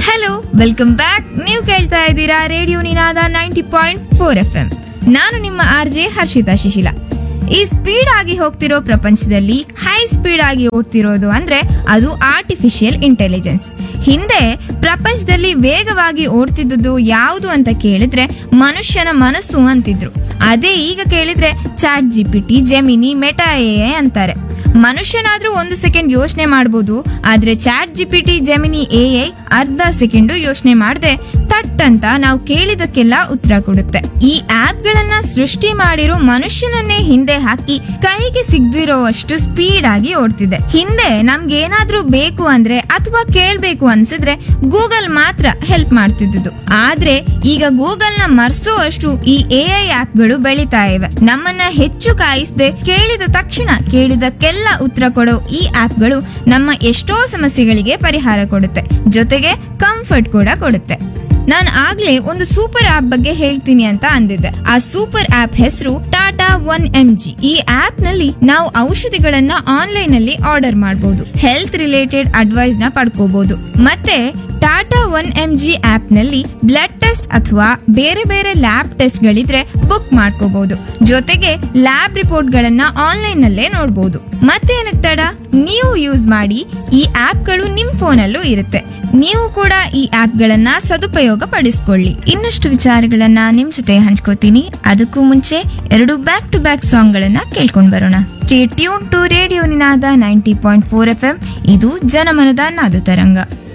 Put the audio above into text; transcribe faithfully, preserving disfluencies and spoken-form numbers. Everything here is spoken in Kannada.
Hello, welcome back. ನೀವು ಕೇಳ್ತಾ ಇದ್ದೀರಾ ರೇಡಿಯೋ ನಿನಾದ ninety point four F M. ನಾನು ನಿಮ್ಮ ಆರ್ ಜೆ ಹರ್ಷಿತಾ ಶಿಶಿಲ. ಈ ಸ್ಪೀಡ್ ಆಗಿ ಹೋಗ್ತಿರೋ ಪ್ರಪಂಚದಲ್ಲಿ ಹೈ ಸ್ಪೀಡ್ ಆಗಿ ಓಡ್ತಿರೋದು ಅಂದ್ರೆ ಅದು ಆರ್ಟಿಫಿಷಿಯಲ್ ಇಂಟೆಲಿಜೆನ್ಸ್. ಹಿಂದೆ ಪ್ರಪಂಚದಲ್ಲಿ ವೇಗವಾಗಿ ಓಡ್ತಿದ್ದುದು ಯಾವುದು ಅಂತ ಕೇಳಿದ್ರೆ ಮನುಷ್ಯನ ಮನಸ್ಸು ಅಂತಿದ್ರು. ಅದೇ ಈಗ ಕೇಳಿದ್ರೆ chat GPT, gemini, meta AI ಅಂತಾರೆ. ಮನುಷ್ಯನಾದ್ರೂ ಒಂದು ಸೆಕೆಂಡ್ ಯೋಚನೆ ಮಾಡಬಹುದು, ಆದ್ರೆ ಚಾಟ್ ಜಿಪಿಟಿ, ಜೆಮಿನಿ, ಎಐ ಅರ್ಧ ಸೆಕೆಂಡು ಯೋಚನೆ ಮಾಡದೆ ತಟ್ ಅಂತ ನಾವು ಕೇಳಿದಕ್ಕೆಲ್ಲ ಉತ್ತರ ಕೊಡುತ್ತೆ. ಈ ಆಪ್ ಗಳನ್ನ ಸೃಷ್ಟಿ ಮಾಡಿರೋ ಮನುಷ್ಯನನ್ನೇ ಹಿಂದೆ ಹಾಕಿ ಕೈಗೆ ಸಿಗದಿರೋವಷ್ಟು ಸ್ಪೀಡ್ ಆಗಿ ಓಡ್ತಿದೆ. ಹಿಂದೆ ನಮ್ಗೆ ಏನಾದ್ರೂ ಬೇಕು ಅಂದ್ರೆ ಅಥವಾ ಕೇಳ್ಬೇಕು ಅನ್ಸಿದ್ರೆ ಗೂಗಲ್ ಮಾತ್ರ ಹೆಲ್ಪ್ ಮಾಡ್ತಿದ್ದು. ಆದ್ರೆ ಈಗ ಗೂಗಲ್ ನ ಮರ್ಸೋವಷ್ಟು ಈ ಎಐ ಆಪ್ ಗಳು ಬೆಳಿತಾ ಇವೆ. ನಮ್ಮನ್ನ ಹೆಚ್ಚು ಕಾಯಿಸದೆ ಕೇಳಿದ ತಕ್ಷಣ ಕೇಳಿದಕ್ಕೆಲ್ಲ ಉತ್ತರ ಕೊಡೋ ಈ ಆಪ್ ಗಳು ನಮ್ಮ ಎಷ್ಟೋ ಸಮಸ್ಯೆಗಳಿಗೆ ಪರಿಹಾರ ಕೊಡುತ್ತೆ, ಜೊತೆಗೆ ಕಂಫರ್ಟ್ ಕೂಡ ಕೊಡುತ್ತೆ. ನಾನು ಆಗ್ಲೇ ಒಂದು ಸೂಪರ್ ಆಪ್ ಬಗ್ಗೆ ಹೇಳ್ತೀನಿ ಅಂತ ಅಂದಿದ್ದೆ. ಆ ಸೂಪರ್ ಆಪ್ ಹೆಸರು ಟಾಟಾ ಒನ್ ಎಂ ಜಿ. ಈ ಆಪ್ ನಲ್ಲಿ ನಾವು ಔಷಧಿಗಳನ್ನ ಆನ್ಲೈನ್ ಅಲ್ಲಿ ಆರ್ಡರ್ ಮಾಡಬಹುದು, ಹೆಲ್ತ್ ರಿಲೇಟೆಡ್ ಅಡ್ವೈಸ್ ನ ಪಡ್ಕೋಬಹುದು. ಮತ್ತೆ Tata one M G app ನಲ್ಲಿ ಬ್ಲಡ್ ಟೆಸ್ಟ್ ಅಥವಾ ಬೇರೆ ಬೇರೆ ಲ್ಯಾಬ್ ಟೆಸ್ಟ್ ಗಳಿದ್ರೆ ಬುಕ್ ಮಾಡ್ಕೋಬಹುದು. ಜೊತೆಗೆ ಲ್ಯಾಬ್ ರಿಪೋರ್ಟ್ ಗಳನ್ನ ಆನ್ಲೈನ್ ನಲ್ಲೇ ನೋಡಬಹುದು. ಮತ್ತೇನಕ್ ತಡ, ನೀವು ಯೂಸ್ ಮಾಡಿ. ಈ ಆಪ್ ಗಳು ನಿಮ್ ಫೋನ್ ಅಲ್ಲೂ ಇರುತ್ತೆ. ನೀವು ಕೂಡ ಈ ಆಪ್ ಗಳನ್ನ ಸದುಪಯೋಗ ಪಡಿಸ್ಕೊಳ್ಳಿ. ಇನ್ನಷ್ಟು ವಿಚಾರಗಳನ್ನ ನಿಮ್ ಜೊತೆ ಹಂಚ್ಕೋತೀನಿ. ಅದಕ್ಕೂ ಮುಂಚೆ ಎರಡು ಬ್ಯಾಕ್ ಟು ಬ್ಯಾಕ್ ಸಾಂಗ್ ಗಳನ್ನ ಕೇಳ್ಕೊಂಡ್ ಬರೋಣ. Stay tune to radio Ninada ninety point four F M. ಇದು ಜನಮನದ ನಾದ ತರಂಗ.